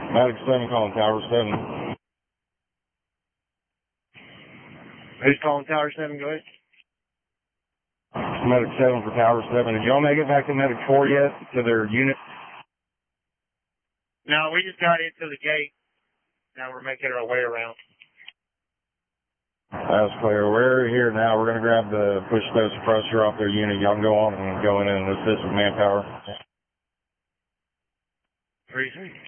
Medic 7 calling Tower 7. Who's calling Tower 7? Go ahead. Medic 7 for Tower 7. Did y'all make it back to Medic 4 yet, to their unit? No, we just got into the gate. Now we're making our way around. That's clear. We're here now. We're going to grab the push stove suppressor off their unit. Y'all can go on and go in and assist with manpower. 3-3.